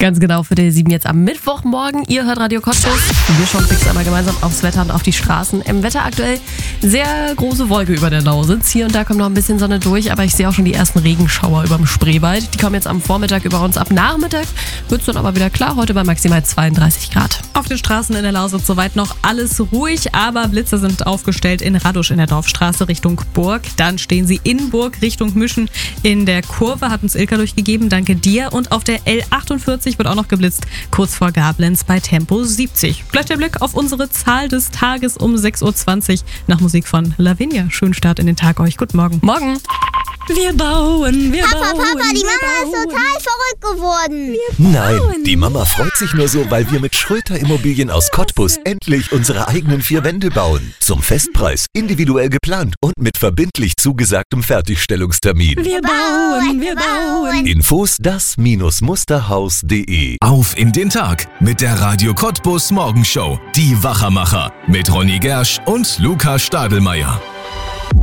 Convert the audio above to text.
Ganz genau, für die 7 jetzt am Mittwochmorgen. Ihr hört Radio Cottbus. Wir schauen fix einmal gemeinsam aufs Wetter und auf die Straßen. Im Wetter aktuell sehr große Wolke über der Lausitz. Hier und da kommt noch ein bisschen Sonne durch, aber ich sehe auch schon die ersten Regenschauer über dem Spreewald. Die kommen jetzt am Vormittag über uns. Ab Nachmittag wird es dann aber wieder klar. Heute bei maximal 32 Grad. Auf den Straßen in der Lausitz soweit noch alles ruhig, aber Blitzer sind aufgestellt in Radusch in der Dorfstraße Richtung Burg. Dann stehen sie in Burg Richtung Müschen in der Kurve, hat uns Ilka durchgegeben. Danke dir. Und auf der L48 wird auch noch geblitzt, kurz vor Gablenz bei Tempo 70. Gleich der Blick auf unsere Zahl des Tages um 6.20 Uhr nach Musik von Lavinia. Schönen Start in den Tag euch. Guten Morgen. Morgen. Wir bauen. Papa, die Mama ist total verrückt geworden. Nein, die Mama freut sich nur so, weil wir mit Schröter Immobilien aus Cottbus endlich unsere eigenen 4 Wände bauen. Zum Festpreis, individuell geplant und mit verbindlich zugesagtem Fertigstellungstermin. Wir bauen. Infos das-musterhaus.de. Auf in den Tag mit der Radio Cottbus Morgenshow. Die Wachermacher mit Ronny Gersch und Luca Stadelmeier.